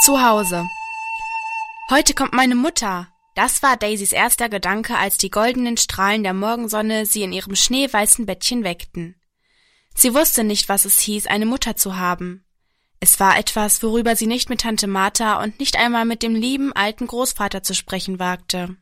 Zu Hause. Heute kommt meine Mutter. Das war Daisys erster Gedanke, als die goldenen Strahlen der Morgensonne sie in ihrem schneeweißen Bettchen weckten. Sie wusste nicht, was es hieß, eine Mutter zu haben. Es war etwas, worüber sie nicht mit Tante Martha und nicht einmal mit dem lieben alten Großvater zu sprechen wagte.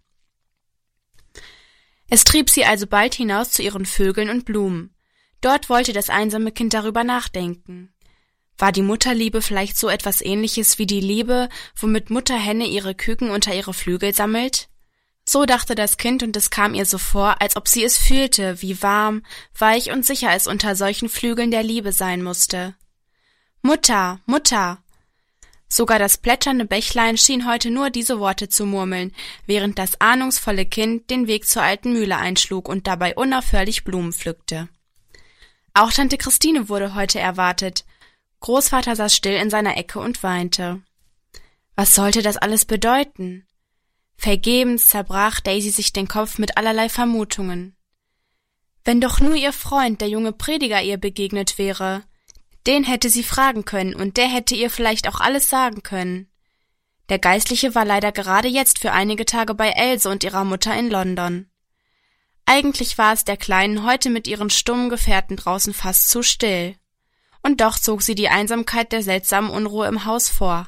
Es trieb sie also bald hinaus zu ihren Vögeln und Blumen. Dort wollte das einsame Kind darüber nachdenken. War die Mutterliebe vielleicht so etwas Ähnliches wie die Liebe, womit Mutterhenne ihre Küken unter ihre Flügel sammelt? So dachte das Kind, und es kam ihr so vor, als ob sie es fühlte, wie warm, weich und sicher es unter solchen Flügeln der Liebe sein musste. »Mutter, Mutter!« Sogar das plätschernde Bächlein schien heute nur diese Worte zu murmeln, während das ahnungsvolle Kind den Weg zur alten Mühle einschlug und dabei unaufhörlich Blumen pflückte. Auch Tante Christine wurde heute erwartet. Großvater saß still in seiner Ecke und weinte. Was sollte das alles bedeuten? Vergebens zerbrach Daisy sich den Kopf mit allerlei Vermutungen. Wenn doch nur ihr Freund, der junge Prediger, ihr begegnet wäre, den hätte sie fragen können, und der hätte ihr vielleicht auch alles sagen können. Der Geistliche war leider gerade jetzt für einige Tage bei Else und ihrer Mutter in London. Eigentlich war es der Kleinen heute mit ihren stummen Gefährten draußen fast zu still. Und doch zog sie die Einsamkeit der seltsamen Unruhe im Haus vor.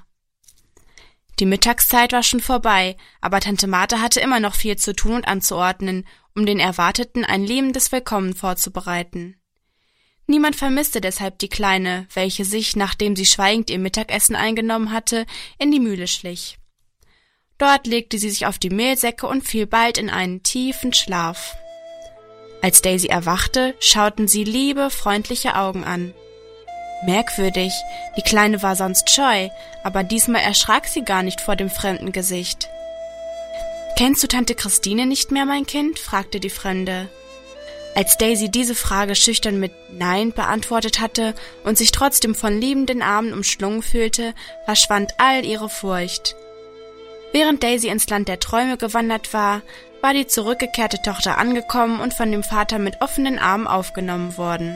Die Mittagszeit war schon vorbei, aber Tante Martha hatte immer noch viel zu tun und anzuordnen, um den Erwarteten ein lebendes Willkommen vorzubereiten. Niemand vermisste deshalb die Kleine, welche sich, nachdem sie schweigend ihr Mittagessen eingenommen hatte, in die Mühle schlich. Dort legte sie sich auf die Mehlsäcke und fiel bald in einen tiefen Schlaf. Als Daisy erwachte, schauten sie liebe, freundliche Augen an. Merkwürdig, die Kleine war sonst scheu, aber diesmal erschrak sie gar nicht vor dem fremden Gesicht. »Kennst du Tante Christine nicht mehr, mein Kind?« fragte die Fremde. Als Daisy diese Frage schüchtern mit »Nein« beantwortet hatte und sich trotzdem von liebenden Armen umschlungen fühlte, verschwand all ihre Furcht. Während Daisy ins Land der Träume gewandert war, war die zurückgekehrte Tochter angekommen und von dem Vater mit offenen Armen aufgenommen worden.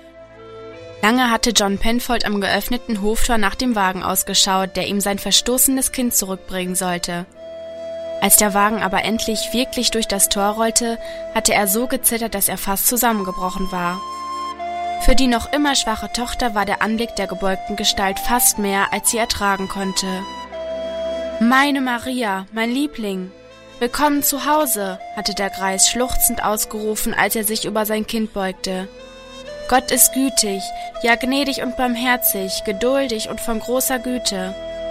Lange hatte John Penfold am geöffneten Hoftor nach dem Wagen ausgeschaut, der ihm sein verstoßenes Kind zurückbringen sollte. Als der Wagen aber endlich wirklich durch das Tor rollte, hatte er so gezittert, dass er fast zusammengebrochen war. Für die noch immer schwache Tochter war der Anblick der gebeugten Gestalt fast mehr, als sie ertragen konnte. »Meine Maria, mein Liebling! Willkommen zu Hause«, hatte der Greis schluchzend ausgerufen, als er sich über sein Kind beugte. »Gott ist gütig, ja gnädig und barmherzig, geduldig und von großer Güte.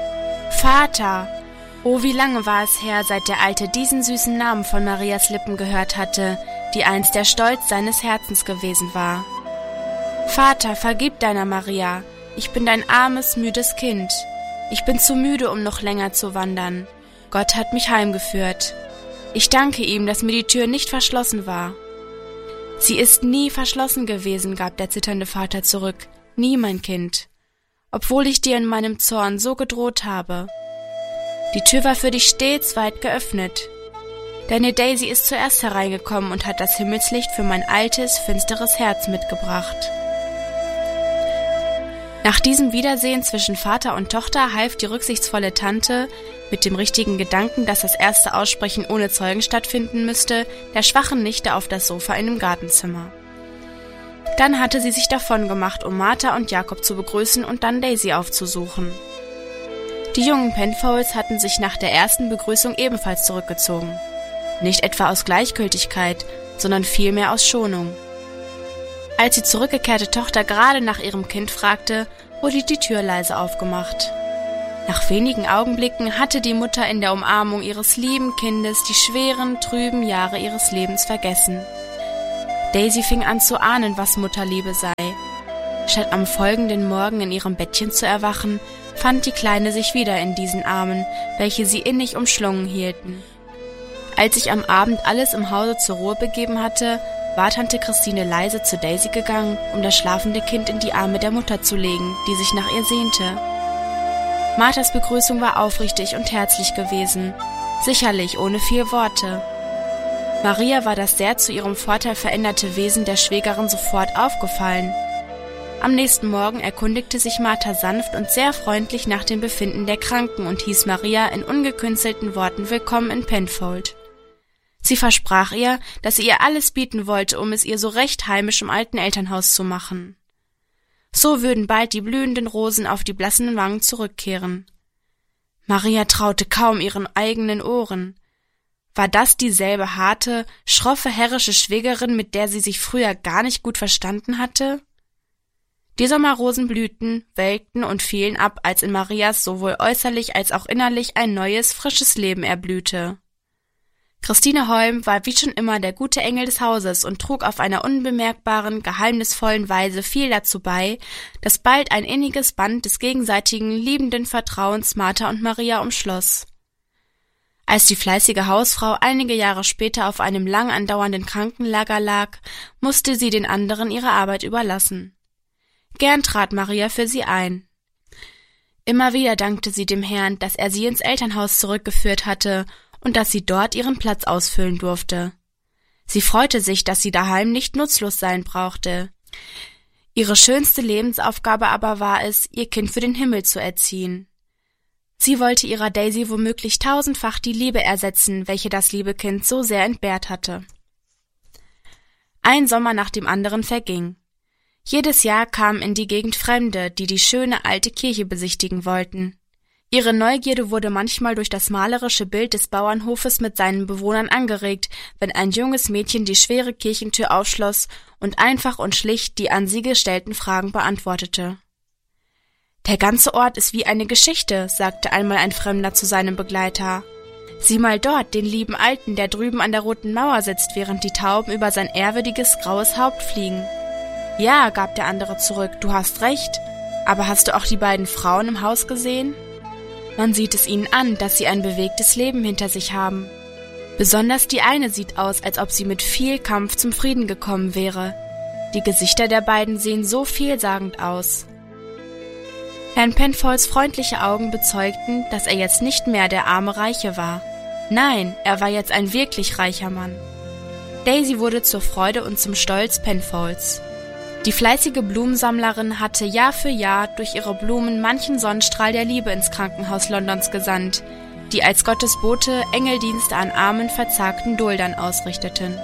Vater!« Oh, wie lange war es her, seit der Alte diesen süßen Namen von Marias Lippen gehört hatte, die einst der Stolz seines Herzens gewesen war. »Vater, vergib deiner Maria, ich bin dein armes, müdes Kind. Ich bin zu müde, um noch länger zu wandern. Gott hat mich heimgeführt. Ich danke ihm, dass mir die Tür nicht verschlossen war.« »Sie ist nie verschlossen gewesen«, gab der zitternde Vater zurück. »Nie, mein Kind. Obwohl ich dir in meinem Zorn so gedroht habe. Die Tür war für dich stets weit geöffnet. Deine Daisy ist zuerst hereingekommen und hat das Himmelslicht für mein altes, finsteres Herz mitgebracht.« Nach diesem Wiedersehen zwischen Vater und Tochter half die rücksichtsvolle Tante, mit dem richtigen Gedanken, dass das erste Aussprechen ohne Zeugen stattfinden müsste, der schwachen Nichte auf das Sofa in dem Gartenzimmer. Dann hatte sie sich davongemacht, um Martha und Jakob zu begrüßen und dann Daisy aufzusuchen. Die jungen Penfolds hatten sich nach der ersten Begrüßung ebenfalls zurückgezogen. Nicht etwa aus Gleichgültigkeit, sondern vielmehr aus Schonung. Als die zurückgekehrte Tochter gerade nach ihrem Kind fragte, wurde die Tür leise aufgemacht. Nach wenigen Augenblicken hatte die Mutter in der Umarmung ihres lieben Kindes die schweren, trüben Jahre ihres Lebens vergessen. Daisy fing an zu ahnen, was Mutterliebe sei. Statt am folgenden Morgen in ihrem Bettchen zu erwachen, fand die Kleine sich wieder in diesen Armen, welche sie innig umschlungen hielten. Als sich am Abend alles im Hause zur Ruhe begeben hatte, war Tante Christine leise zu Daisy gegangen, um das schlafende Kind in die Arme der Mutter zu legen, die sich nach ihr sehnte. Marthas Begrüßung war aufrichtig und herzlich gewesen, sicherlich ohne viel Worte. Maria war das sehr zu ihrem Vorteil veränderte Wesen der Schwägerin sofort aufgefallen. Am nächsten Morgen erkundigte sich Martha sanft und sehr freundlich nach dem Befinden der Kranken und hieß Maria in ungekünstelten Worten willkommen in Penfold. Sie versprach ihr, dass sie ihr alles bieten wollte, um es ihr so recht heimisch im alten Elternhaus zu machen. So würden bald die blühenden Rosen auf die blassen Wangen zurückkehren. Maria traute kaum ihren eigenen Ohren. War das dieselbe harte, schroffe, herrische Schwägerin, mit der sie sich früher gar nicht gut verstanden hatte? Die Sommerrosen blühten, welkten und fielen ab, als in Marias sowohl äußerlich als auch innerlich ein neues, frisches Leben erblühte. Christine Holm war wie schon immer der gute Engel des Hauses und trug auf einer unbemerkbaren, geheimnisvollen Weise viel dazu bei, dass bald ein inniges Band des gegenseitigen, liebenden Vertrauens Martha und Maria umschloss. Als die fleißige Hausfrau einige Jahre später auf einem lang andauernden Krankenlager lag, musste sie den anderen ihre Arbeit überlassen. Gern trat Maria für sie ein. Immer wieder dankte sie dem Herrn, dass er sie ins Elternhaus zurückgeführt hatte und dass sie dort ihren Platz ausfüllen durfte. Sie freute sich, dass sie daheim nicht nutzlos sein brauchte. Ihre schönste Lebensaufgabe aber war es, ihr Kind für den Himmel zu erziehen. Sie wollte ihrer Daisy womöglich tausendfach die Liebe ersetzen, welche das liebe Kind so sehr entbehrt hatte. Ein Sommer nach dem anderen verging. Jedes Jahr kamen in die Gegend Fremde, die die schöne alte Kirche besichtigen wollten. Ihre Neugierde wurde manchmal durch das malerische Bild des Bauernhofes mit seinen Bewohnern angeregt, wenn ein junges Mädchen die schwere Kirchentür aufschloss und einfach und schlicht die an sie gestellten Fragen beantwortete. »Der ganze Ort ist wie eine Geschichte«, sagte einmal ein Fremder zu seinem Begleiter. »Sieh mal dort, den lieben Alten, der drüben an der roten Mauer sitzt, während die Tauben über sein ehrwürdiges graues Haupt fliegen.« »Ja«, gab der andere zurück, »du hast recht. Aber hast du auch die beiden Frauen im Haus gesehen? Man sieht es ihnen an, dass sie ein bewegtes Leben hinter sich haben. Besonders die eine sieht aus, als ob sie mit viel Kampf zum Frieden gekommen wäre. Die Gesichter der beiden sehen so vielsagend aus.« Herrn Penfolds freundliche Augen bezeugten, dass er jetzt nicht mehr der arme Reiche war. Nein, er war jetzt ein wirklich reicher Mann. Daisy wurde zur Freude und zum Stolz Penfolds. Die fleißige Blumensammlerin hatte Jahr für Jahr durch ihre Blumen manchen Sonnenstrahl der Liebe ins Krankenhaus Londons gesandt, die als Gottes Bote Engeldienste an armen, verzagten Duldern ausrichteten.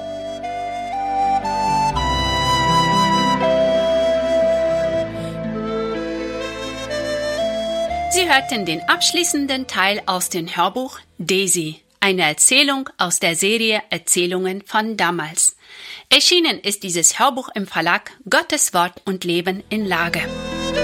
Sie hörten den abschließenden Teil aus dem Hörbuch Daisy, eine Erzählung aus der Serie Erzählungen von damals. Erschienen ist dieses Hörbuch im Verlag Gottes Wort und Leben in Lage.